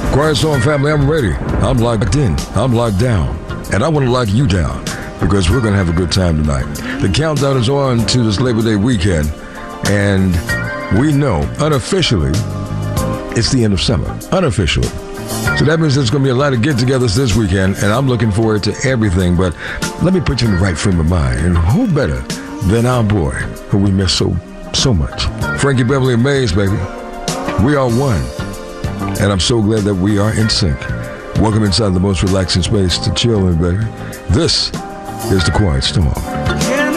Quiet Storm family, I'm ready. I'm locked in. I'm locked down. And I want to lock you down because we're going to have a good time tonight. The countdown is on to this Labor Day weekend. And we know, unofficially, it's the end of summer. Unofficially. So that means there's going to be a lot of get-togethers this weekend, and I'm looking forward to everything. But let me put you in the right frame of mind. And who better than our boy, who we miss so much? Frankie Beverly and Maze, baby. We are one. And I'm so glad that we are in sync. Welcome inside the most relaxing space to chill in, baby. This is the Quiet Storm.